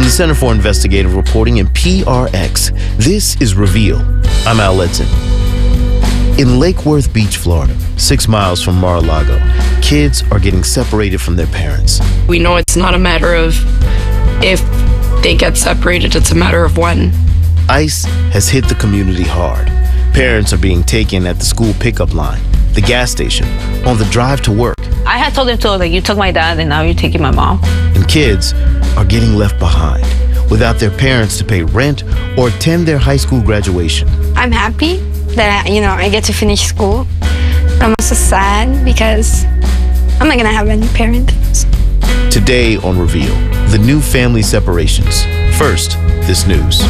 the Center for Investigative Reporting and PRX, this is Reveal. I'm Al Letson. In Lake Worth Beach, Florida, 6 miles from Mar-a-Lago, kids are getting separated from their parents. We know it's not a matter of if they get separated, it's a matter of when. ICE has hit the community hard. Parents are being taken at the school pickup line, the gas station, on the drive to work. I had told him to, like, you took my dad and now you're taking my mom. And kids are getting left behind without their parents to pay rent or attend their high school graduation. I'm happy that, I get to finish school. I'm also sad because I'm not going to have any parents. Today on Reveal, the new family separations. First, this news.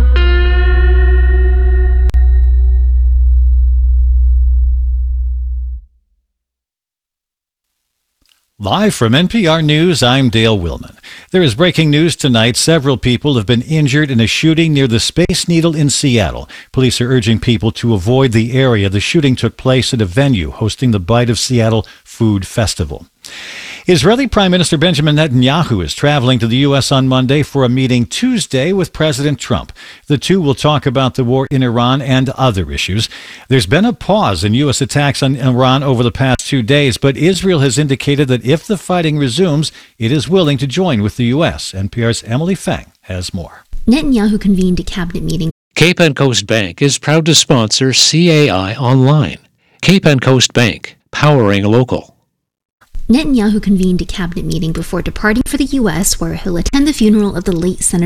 Live from NPR News, I'm Dale Willman. There is breaking news tonight. Several people have been injured in a shooting near the Space Needle in Seattle. Police are urging people to avoid the area. The shooting took place at a venue hosting the Bite of Seattle Food Festival. Israeli Prime Minister Benjamin Netanyahu is traveling to the U.S. on Monday for a meeting Tuesday with President Trump. The two will talk about the war in Iran and other issues. There's been a pause in U.S. attacks on Iran over the past 2 days, but Israel has indicated that if the fighting resumes, it is willing to join with the U.S. NPR's Emily Fang has more. Netanyahu convened a cabinet meeting. Cape and Coast Bank is proud to sponsor CAI Online. Cape and Coast Bank, powering local. Netanyahu convened a cabinet meeting before departing for the U.S., where he'll attend the funeral of the late Senator